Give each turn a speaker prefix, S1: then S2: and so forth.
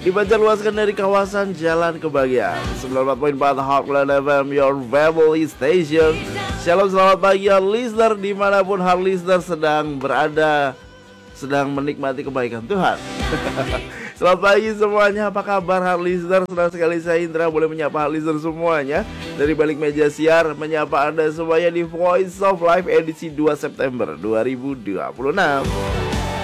S1: dipancar luaskan dari kawasan Jalan Kebahagiaan. 94.4 Heartland FM, your family station. Shalom, selamat pagi listener dimanapun listener sedang berada, sedang menikmati kebaikan Tuhan. Selamat pagi semuanya, apa kabar listener? Senang sekali saya Indra boleh menyapa listener semuanya dari balik meja siar, menyapa Anda semuanya di Voice of Life edisi 2 September 2026.